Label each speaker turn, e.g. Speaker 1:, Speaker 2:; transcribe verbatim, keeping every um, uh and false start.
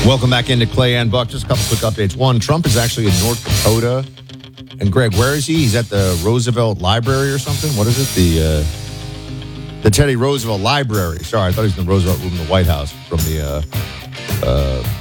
Speaker 1: Welcome back into Clay and Buck. Just a couple quick updates. One, Trump is actually in North Dakota. And Greg, where is he? He's at the Roosevelt Library or something? What is it? The uh, the Teddy Roosevelt Library. Sorry, I thought he was in the Roosevelt Room in the White House from the uh, uh,